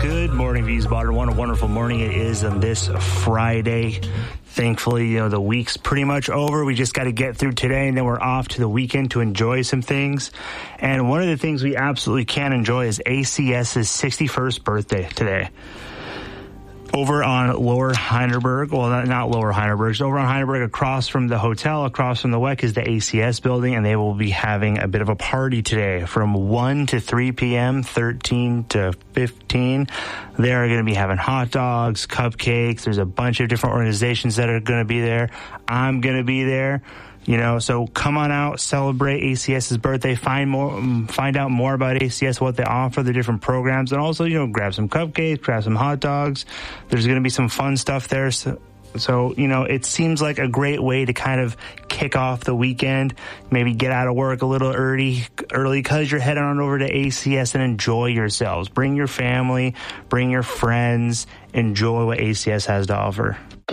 Good morning, Wiesbaden. What a wonderful morning it is on this Friday. Thankfully, the week's pretty much over. We just got to get through today, and then we're off to the weekend to enjoy some things. And one of the things we absolutely can enjoy is ACS's 61st birthday today. Over on Lower Heidelberg, well, not Lower Heidelberg, it's over on Heidelberg, across from the hotel, across from the WEC is the ACS building, and they will be having a bit of a party today from 1 to 3 p.m., 13 to 15. They're going to be having hot dogs, cupcakes. There's a bunch of different organizations that are going to be there. I'm going to be there. So come on out, celebrate ACS's birthday, find out more about ACS, what they offer, the different programs, and also, grab some cupcakes, grab some hot dogs. There's going to be some fun stuff there. So, it seems like a great way to kind of kick off the weekend, maybe get out of work a little early because you're heading on over to ACS and enjoy yourselves. Bring your family, bring your friends, enjoy what ACS has to offer.